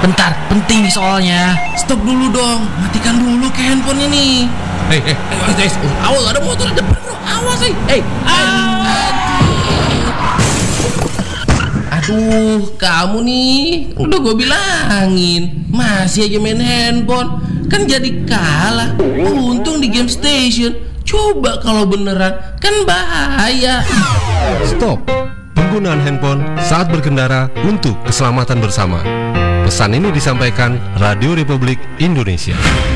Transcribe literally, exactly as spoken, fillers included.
Bentar, penting nih soalnya. Stop dulu dong, matikan dulu ke handphone ini. Hei, hei, hei, guys, awas ada motor di depan bro, awas hei, hei, Aduh, kamu nih, udah gue bilangin, masih aja main handphone, kan jadi kalah. Untung di game station, coba kalau beneran, kan bahaya. Stop penggunaan handphone saat berkendara untuk keselamatan bersama. Pesan ini disampaikan Radio Republik Indonesia.